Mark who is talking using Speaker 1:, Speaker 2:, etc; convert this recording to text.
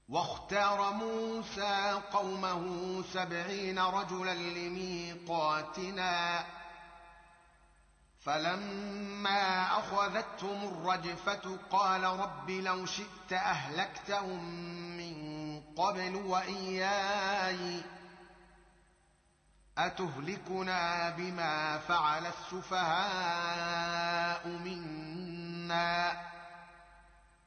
Speaker 1: واختار موسى قومه 70 رجلا لميقاتنا فلما أخذتهم الرجفة قال رب لو شئت أهلكتهم من قبل وإياي أتهلكنا بما فعل السفهاء منا